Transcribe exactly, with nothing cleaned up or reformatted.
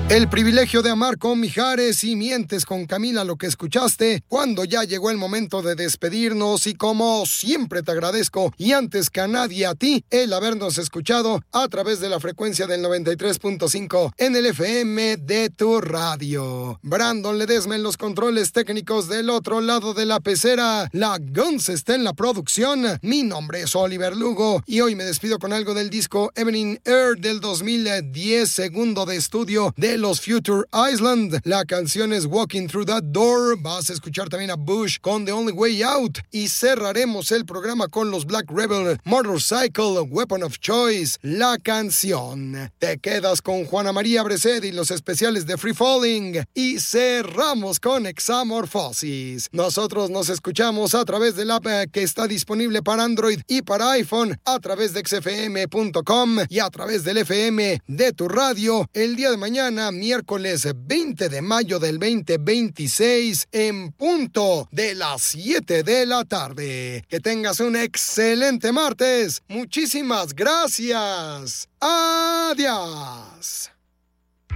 El privilegio de amar con Mijares y Mientes con Camila, lo que escuchaste cuando ya llegó el momento de despedirnos, y como siempre te agradezco y antes que a nadie a ti el habernos escuchado a través de la frecuencia del noventa y tres punto cinco en el F M de tu radio. Brandon Ledesma en los controles técnicos del otro lado de la pecera. La Guns está en la producción. Mi nombre es Oliver Lugo y hoy me despido con algo del disco Evening Air del dos mil diez, segundo de estudio de los Future Island. La canción es Walking Through That Door. Vas a escuchar también a Bush con The Only Way Out y cerraremos el programa con los Black Rebel, Motorcycle, Weapon of Choice, la canción. Te quedas con Juana María Bresed y los especiales de Free Falling y cerramos con Examorphosis. Nosotros nos escuchamos a través del app que está disponible para Android y para iPhone, a través de x f m punto com y a través del F M de tu radio el día de mañana, miércoles veinte de mayo del veinte veintiséis, en punto de las siete de la tarde. Que tengas un excelente martes. Muchísimas gracias. Adiós.